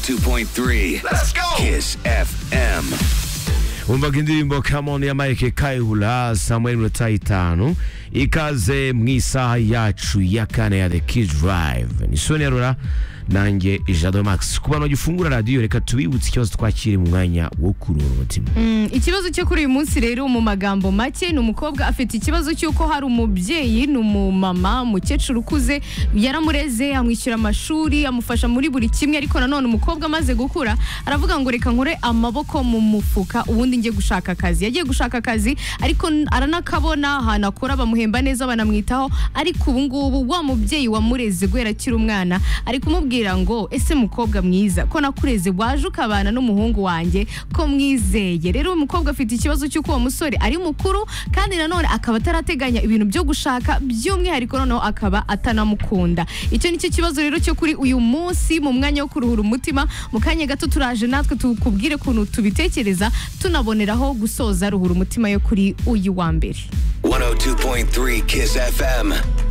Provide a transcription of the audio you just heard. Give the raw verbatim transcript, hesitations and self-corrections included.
two point three. Let's go. Kiss F M. Umvaga indirimbo Come On ya Mike Kayihura Samuel minota itanu ikaze mu isaha yacu ya kane ya The Kids Drive. Ni Sonia Rora nanjye Jado Max. Kubana gifungura radio reka tubibutse ikibazo twakire mu mwanya wo kurura umutima. Mm, ikibazo cyo kuri uyu munsi rero mu magambo make ni umukobwa afite ikibazo cyuko hari umubyeyi n'umumama umukecuru ukuze yaramureze amwishyura amashuri amufasha muri buri kimwe ariko nanone umukobwa amaze gukura aravuga ngo reka nkore amaboko mu mufuka ubundi ngiye gushaka akazi. Yagiye gushaka akazi ariko aranakabona ahantu akora bamuhemba neza banamwitaho ariko ubu ngubu wa mubyeyi wamureze guhera akiri umwana ari kumubwira ngo ese mukobwa mwiza ko nakureze waje ukabana n'umuhungu wanjye ko mwizeye. Rero umukobwa afite ikibazo cy'uko uwo musore ari mukuru kandi nanone akaba atarateganya ibintu byo gushaka by'umwihariko noneho akaba atanamukunda. Icyo nicyo kibazo rero cyo kuri uyu munsi mu mwanya wo kuruhura umutima. Mu kanya gato turaje natwe tukubwire kuntu tubitekereza tunaboneraho gusoza ruhura umutima yo kuri uyu wa mbere. one oh two point three Kiss F M.